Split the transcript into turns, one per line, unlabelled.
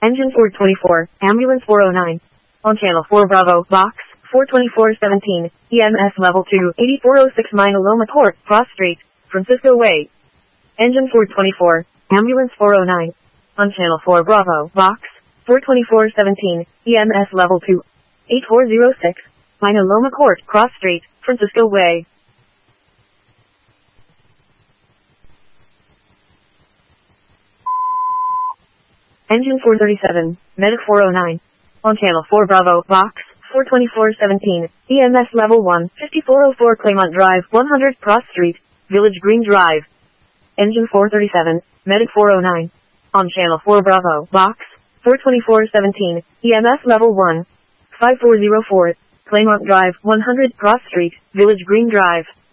Engine 424, Ambulance 409. On Channel 4 Bravo, Box 42417, EMS Level 2, 8406 Mina Loma Court, Cross Street, Francisco Way. Engine 424, Ambulance 409. On Channel 4 Bravo, Box 42417, EMS Level 2, 8406, Mina Loma Court, Cross Street, Francisco Way. Engine 437, Medic 409. On Channel 4 Bravo, Box 42417, EMS Level 1, 5404 Claymont Drive, 100 Cross Street, Village Green Drive. Engine 437, Medic 409. On Channel 4 Bravo, Box 42417, EMS Level 1, 5404, Claymont Drive, 100 Cross Street, Village Green Drive.